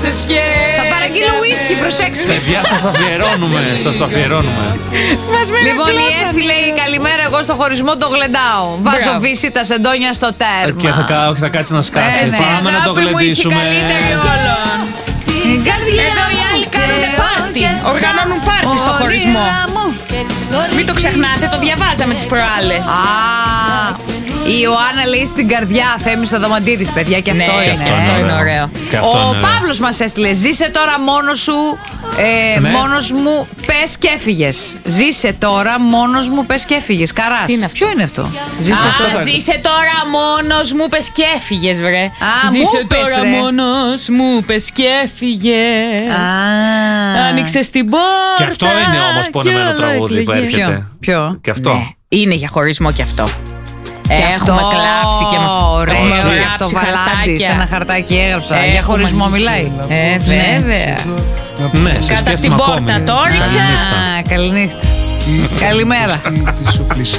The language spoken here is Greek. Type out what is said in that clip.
σε σχέση. Θα παραγγείλω ουίσκι, προσέξτε. Παιδιά, σας αφιερώνουμε. Σας το αφιερώνουμε. Λοιπόν, η Εφη λέει καλημέρα. Εγώ στο χωρισμό το γλεντάω. Βάζω βύση τα σεντόνια στο τέρμα. Και θα κάτσει να σκάσει. Ναι. Πάμε να το γλεντήσουμε. όλων. Εδώ οι άλλοι κάνουν πάρτι. Οργανώνουν πάρτι στο χωρισμό. Μην το ξεχνάτε, το διαβάζαμε τις προάλλες. Η Ιωάννα λέει στην καρδιά, Θέμη στο δωμαντί, παιδιά, και αυτό είναι. Και αυτό είναι ωραίο. Ο Παύλος μας έστειλε: ζήσε τώρα μόνος σου, μόνος μου, πες και έφυγες. Ζήσε τώρα μόνος μου, πες και έφυγες. Καράς. Τι είναι αυτό? Ποιο είναι αυτό? Ζήσε τώρα μόνος μου, πες και έφυγες, βρε. Ζήσε μου πες, τώρα ρε. μόνος μου, πες και έφυγες. Άνοιξες την πόρτα. Και αυτό είναι όμως πονεμένο τραγούδι που έρχεται. Ποιο? Και αυτό. Ναι, είναι για χωρισμό και αυτό. Και Έχουμε κλάψει και ωραίο, έχουμε γι' αυτό γράψει Βαλάντης, χαρτάκια. ένα χαρτάκι έγραψα. Έχουμε. Για χωρισμό μιλάει. Βέβαια. Ναι, σε Κάτω από την σκέφτομαι πόρτα ακόμη. το έριξα. Καληνύχτα. Καληνύχτα. Καλημέρα.